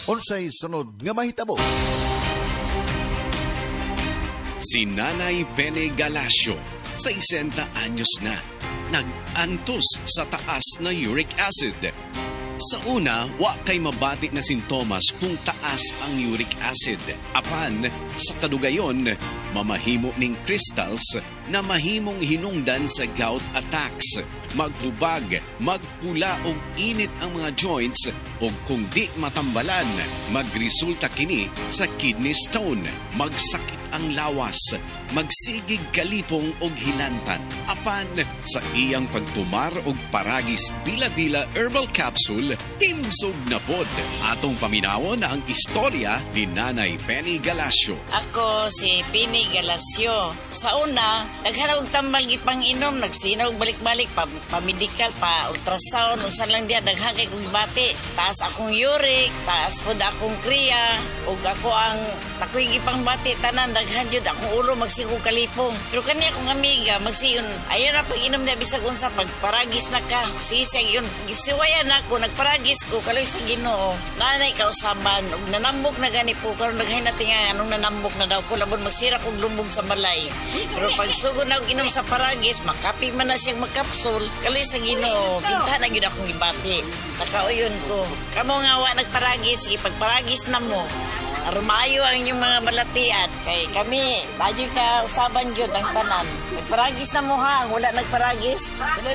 Unsay sunod nga mahitabo? Si Nanay Benny Galasio, 60 anyos na, nag-antos sa taas na uric acid. Sa una, wa kay mabati na sintomas kung taas ang uric acid. Apan, sa kadugayon, mamahimo ning crystals na mahimong hinungdan sa gout attacks. Maghubag, magpula og init ang mga joints o kung di matambalan, magresulta kini sa kidney stone, magsakit ang lawas, magsigig kalipong og hilantan. Apan sa iyang pagtumar og paragis bila-bila herbal capsule, himsog na pod. Atong paminawon ang istorya ni Nanay Penny Galasio. Ako si Penny Galasio. Sa una, naghanap og tambal gipang inom, nagsinaw balik-balik pa-medical, pa-ultrasound, unsan lang diya daghagay kong bati. Taas akong uric, taas pod akong kriya, ug ako ang takoy gipang bati tanan daghan jud akong ulo magsigo kalipong. Pero kani akong amiga magsiyon, ayon na pag inom na bisag unsa pagparagis na ka. Sisig yun. Gisiwayan ako, nagparagis ko kaloy sa Ginoo. Nanay kausaban ug nanambok na gani po karon daghay na tinga anong nanambok na daw ko labon magsira kog lumbog sa balay. Pero pag sugod na og inom sa paragis, makapi man na siyang magkapsul, kaloy sa Ginoo. Kinta na gyud akong gibati. Nakauyon ko. Kamo nga wa nagparagis, ipagparagis na mo. Rumayo ang inyong mga balatian. Kay kami, bayo ka usaban yun ang tanan. Nagparagis na mo ha, wala nagparagis.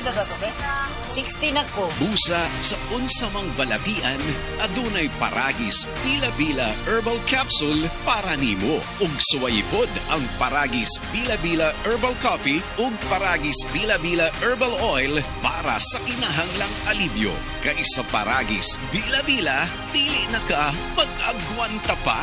16 ako. Busa sa unsamang balatian, adunay paragis bila-bila herbal capsule para nimo. Ug suwaypod ang paragis bila-bila herbal coffee ug paragis bila-bila herbal oil para sa kinahanglang alibyo. Kay sa paragis bila-bila, dili na ka mag-agwanta pa.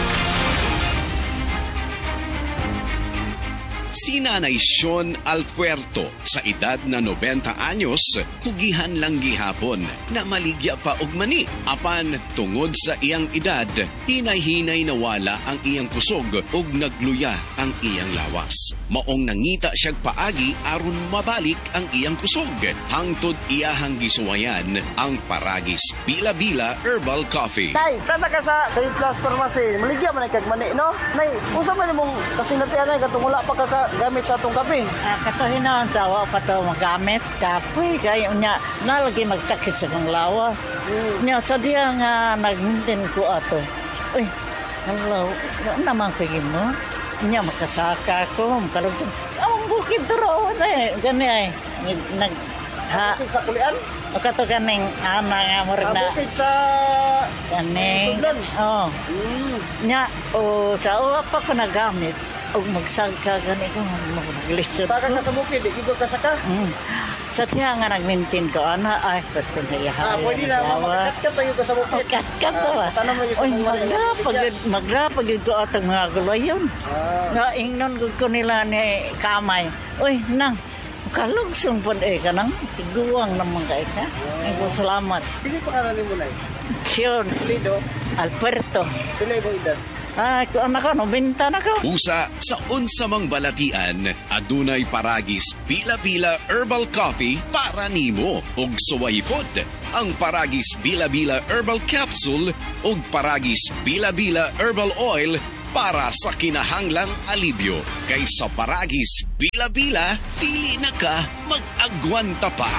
Si Nanay Sean Alpuerto, sa edad na 90 anyos, kugihan lang gihapon na maligya pa og mani. Apan tungod sa iyang edad, hinay-hinay nawala ang iyang kusog ug nagluya ang iyang lawas. Maong nangita siyag paagi aron mabalik ang iyang kusog. Hangtod iyahang gisuwayan ang paragis bila-bila herbal coffee. Tay, tata ka sa St. Claus Pharmacy. Maligya man kag mani, no? Nay, unsa man imong kasinatian ay katong wala pa gamit sa atong kape? Katuhinan sa awa pa to magamit kape kay unya nalagi magsakit sa kong lawas. Nya sa diya nga nag-maintain ko ato. Uy, hello, naman kagin mo? Nya makasaka ko, makalog sa ang bukid duro na gani ay nag ha sa kulian? Kato kaning ana nga mo na bukid sa kaning oh. Nya o sa uwa pa ko nagamit og magsagka gani ko maglistyo. Saka ka sa bukid, igo ka saka? Sa tiya nga nag-maintain ko, ana, ay, pwede na iyahay. Pwede na, makakat tayo ka sa bukid. Kat ba? Uy, magrapag yun ko atang mga gulayon. Nga, ingnon ko nila ni Kamay. Uy, nang, kalugsong po ka nang, tiguang naman ka ika. Ay ko, salamat. Pili pa ka na mo na Sean Lido Alpuerto. Pili mo edad? Ay, anak ko, nobenta na ko. Usa sa unsamang balatian, adunay paragis bila-bila herbal coffee para nimo. Ug suwaypod ang paragis bila-bila herbal capsule ug paragis bila-bila herbal oil para sa kinahanglang alibyo. Kay sa paragis bila-bila, dili na ka mag-agwanta pa.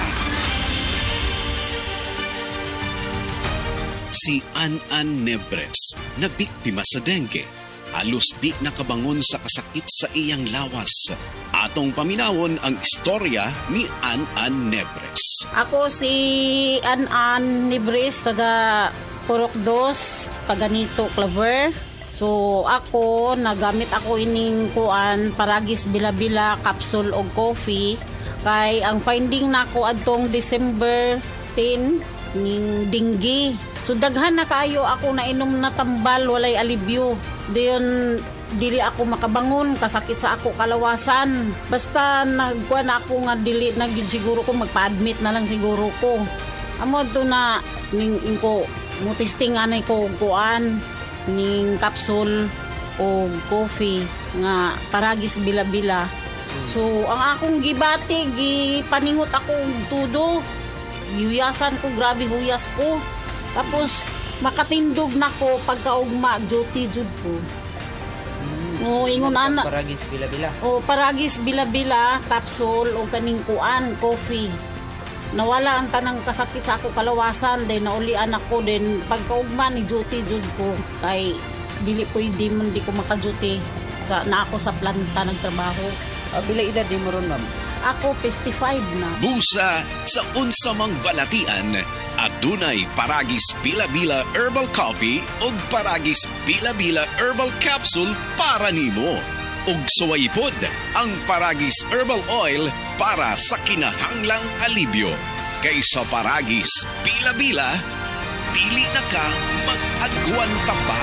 Si An Nebres na biktima sa dengue. Halos di nakabangon sa kasakit sa iyang lawas. Atong paminawon ang istorya ni An Nebres. Ako si An Nebres, taga Purok 2, taga Nito, Claver. So ako, nagamit ako ining kuan, paragis bila-bila, capsule o coffee. Kay ang finding nako adtong December 10, ning dengue. So daghan na kaayo ako na inom na tambal, walay alibyo. Diyon dili ako makabangon, kasakit sa ako kalawasan. Basta nagkuan ako nga dili na siguro ko magpa-admit na lang siguro ko. Amo to na ning ko mo testing anay ko kuan ning capsule o coffee nga paragis bila-bila. So ang akong gibati, gipaningot ako tudo. Gihuyasan ko, grabe huyas ko. Tapos makatindog na ko pagkaugma duty jud ko. O ingon ana. Paragis bila-bila. O paragis bila-bila capsule o kaning kuan coffee. Nawala ang tanang kasakit sa ako kalawasan, then naulian ako, then pagkaugma ni duty jud ko kay dili pwede man di ko maka-duty na ako sa planta nagtrabaho. Bila edad di mo ron, ma'am? Ako 55 na. Busa sa unsamang balatian, adunay Paragis Bila-Bila Herbal Coffee o Paragis Bila-Bila Herbal Capsule para nimo. Ug suwaypod ang Paragis Herbal Oil para sa kinahanglang alibyo. Kaysa Paragis Bila-Bila, dili na ka mag-agwanta pa.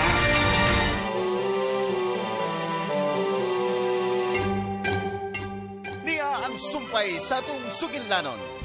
Niya ang sumpay sa atong sugilnanon.